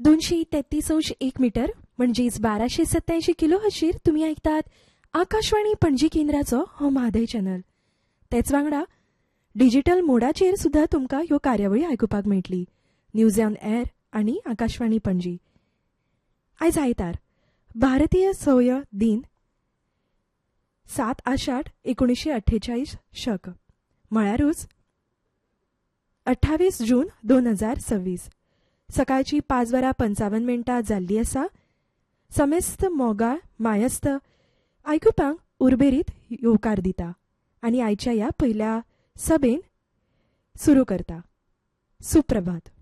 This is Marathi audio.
233.1 मीटर म्हणजेच 1287 किलो हर्चेर तुम्ही ऐकतात आकाशवाणी पणजी केंद्राचो हो म्हादय चॅनल. तेच वांगडा डिजिटल मोडाचेर सुद्धा तुमकां ह्यो कार्यावळी आयकुपाक मेळटली. न्यूज ऑन एअर आनी आकाशवाणी पणजी. आयज आयतार भारतीय सौर दिन 7 आषाढ 1948 शक म्हळ्यारूच 28 जून 2026. सकाळची 5:55 जाल्ली आसा. समेस्त मोगाळ मायस्त आयकुपांक उर्बेरीत येवकार दिता आनी आयच्या ह्या पयल्या सभेन सुरू करता. सुप्रभात.